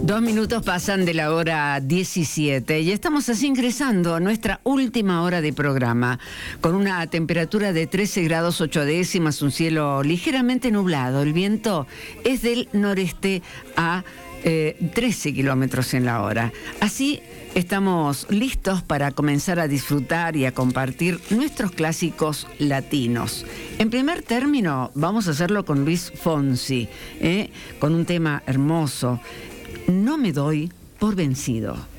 2 minutos pasan de la hora 17 y estamos así ingresando a nuestra última hora de programa, con una temperatura de 13 grados 8 décimas, un cielo ligeramente nublado. El viento es del noreste a 13 kilómetros en la hora. Así estamos listos para comenzar a disfrutar y a compartir nuestros clásicos latinos. En primer término, vamos a hacerlo con Luis Fonsi, con un tema hermoso. No me doy por vencido.